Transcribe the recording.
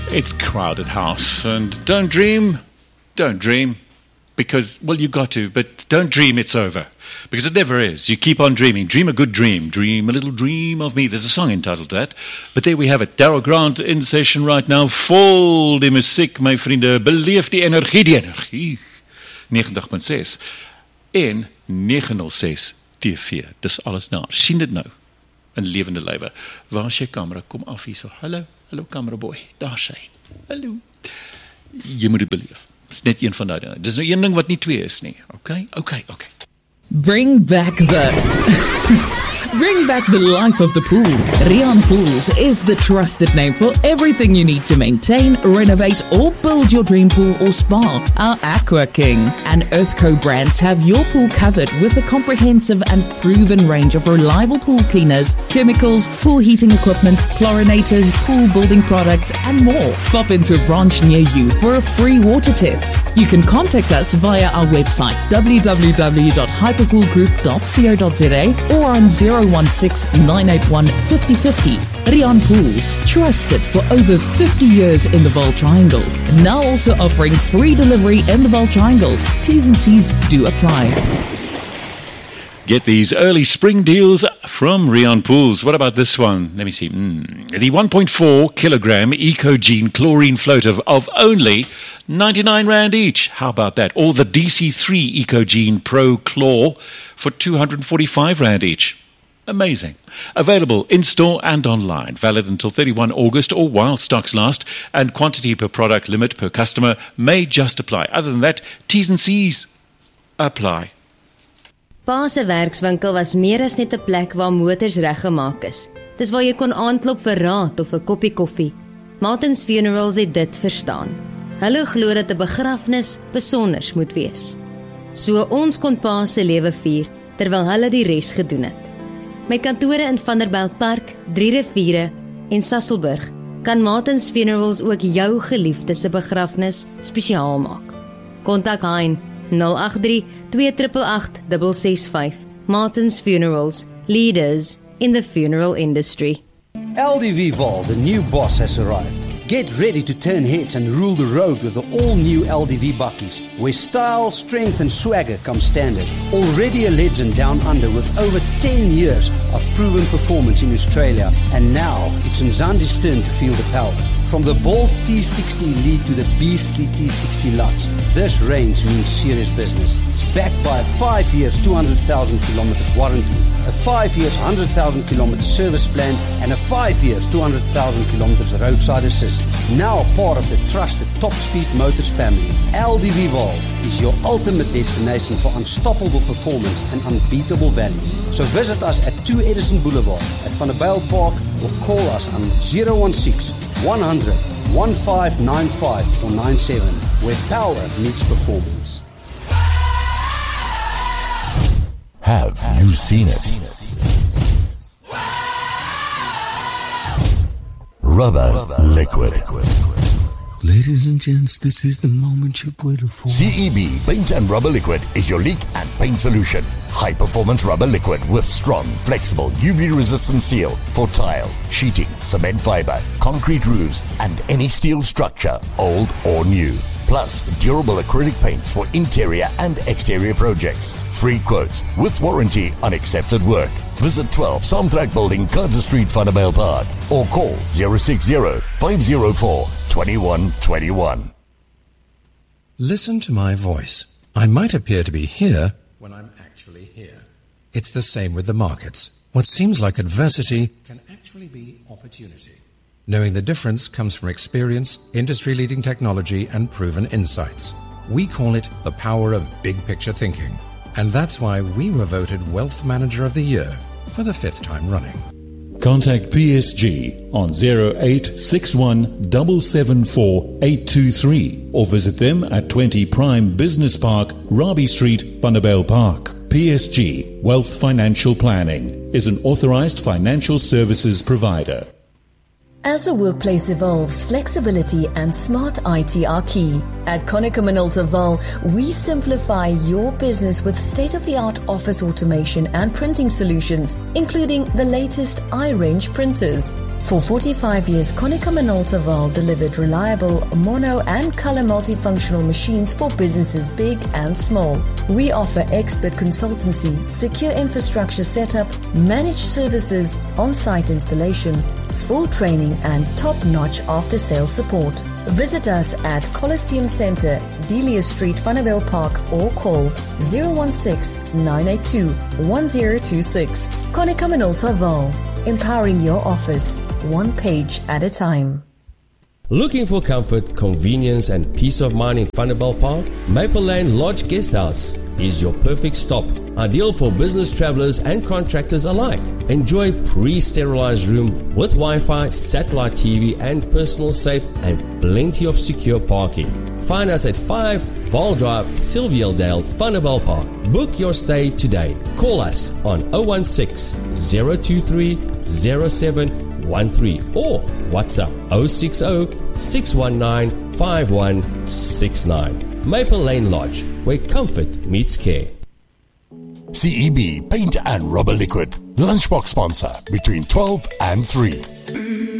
It's Crowded House, and don't dream, because, well, you got to, but don't dream it's over, because it never is. You keep on dreaming. Dream a good dream. Dream a little dream of me. There's a song entitled that. But there we have it. Daryl Grant in session right now. Vol die musiek, my vriende. Beleef die energie. 90.6 en 906 TV. Dis alles daar. Sien dit nou in lewende lywe. Waar is jy kamera? Kom af hier so. Hallo camera boy. Daar sy. Hallo. Jy moet dit beleef. Dis net een van daai dinge. Dis nou een ding wat nie twee is nie. Okay. Bring back the life of the pool. Rian Pools is the trusted name for everything you need to maintain, renovate, or build your dream pool or spa. Our Aqua King and Earthco brands have your pool covered with a comprehensive and proven range of reliable pool cleaners, chemicals, pool heating equipment, chlorinators, pool building products, and more. Pop into a branch near you for a free water test. You can contact us via our website www.hyperpoolgroup.co.za or on 016-981-5050. Rian Pools, trusted for over 50 years in the Vaal Triangle. Now also offering free delivery in the Vaal Triangle. T's and C's do apply. Get these early spring deals from Rian Pools. What about this one? Let me see. The 1.4 kilogram EcoGene chlorine float of only 99 Rand each. How about that? Or the DC3 EcoGene Pro Chlor for 245 Rand each. Amazing. Available in-store and online. Valid until 31 August or while stocks last. And quantity per product limit per customer may just apply. Other than that, T's and C's apply. Pa se werkswinkel was meer as net 'n plek waar motors reggemaak is. Dis waar jy kon aanklop vir raad of 'n koppie koffie. Martin's Funerals het dit verstaan. Hulle glo dat 'n begrafnis besonders moet wees. So ons kon pa se lewe vier terwyl hulle die res gedoen het. Met kantore in Vanderbijlpark, 3 Riviere en Sasolburg kan Martin's Funerals ook jou geliefde se begrafnis spesiaal maak. Kontak Hein 083-288-665. Martin's Funerals, leaders in the funeral industry. LDV Vaal, the new boss, has arrived. Get ready to turn heads and rule the road with the all-new LDV bakkies, where style, strength and swagger come standard. Already a legend down under with over 10 years of proven performance in Australia, and now it's Mzansi's turn to feel the power. From the bold T60 Elite to the beastly T60 Lux, this range means serious business. It's backed by a 5 years, 200,000 kilometers warranty, a 5 years, 100,000 kilometers service plan, and a 5 years, 200,000 kilometers roadside assist. Now part of the trusted Top Speed Motors family, LDV Vaal is your ultimate destination for unstoppable performance and unbeatable value. So visit us at 2 Edison Boulevard at Vanderbijlpark or call us on 016-100-1595 or 97, where power meets performance. Have you seen it? Rubber liquid. Ladies and gents, this is the moment you've waited for. CEB Paint and Rubber Liquid is your leak and paint solution. High performance rubber liquid with strong, flexible, UV resistant seal for tile, sheeting, cement fiber, concrete roofs and any steel structure, old or new. Plus durable acrylic paints for interior and exterior projects. Free quotes with warranty on accepted work. Visit 12 Samtrak Building, Carter Street, Vanderbijlpark or call 060-504-2121. Listen to my voice. I might appear to be here when I'm actually here. It's the same with the markets. What seems like adversity can actually be opportunity. Knowing the difference comes from experience, industry-leading technology, and proven insights. We call it the power of big picture thinking. And that's why we were voted Wealth Manager of the Year for the 5th time running. Contact PSG on 0861 774 823 or visit them at 20 Prime Business Park, Robbie Street, Vanderbijlpark. PSG Wealth Financial Planning is an authorized financial services provider. As the workplace evolves, flexibility and smart IT are key. At Konica Minolta Vaal, we simplify your business with state-of-the-art office automation and printing solutions, including the latest iRange printers. For 45 years, Konica Minolta Val delivered reliable mono and color multifunctional machines for businesses big and small. We offer expert consultancy, secure infrastructure setup, managed services, on-site installation, full training and top-notch after-sales support. Visit us at Coliseum Centre, Delia Street, Vanderbilt Park or call 016-982-1026. Konica Minolta Val, empowering your office, one page at a time. Looking for comfort, convenience and peace of mind in Vanderbilt Park? Maple Lane Lodge Guesthouse is your perfect stop, ideal for business travelers and contractors alike. Enjoy pre-sterilized room with Wi-Fi, satellite TV and personal safe and plenty of secure parking. Find us at 5 Val Drive, Sylvialdale, Vanderbilt Park. Book your stay today. Call us on 016-023-0713 or WhatsApp 060-619-5169. Maple Lane Lodge, where comfort meets care. CEB Paint and Rubber Liquid, lunchbox sponsor between 12 and 3.